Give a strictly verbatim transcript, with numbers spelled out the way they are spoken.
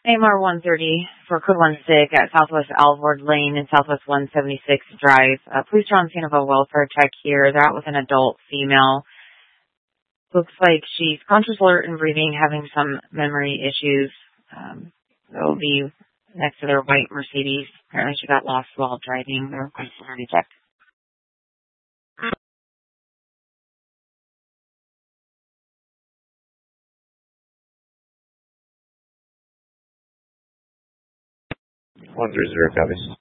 A M R one thirty for code one six at Southwest Alvord Lane and Southwest one seventy-six Drive. Uh, police are on scene of a welfare check here. They're out with an adult female. Looks like she's conscious, alert, and breathing, having some memory issues. Um, they'll be next to their white Mercedes. Apparently she got lost while driving. They're requesting her to check. one three zero, copies.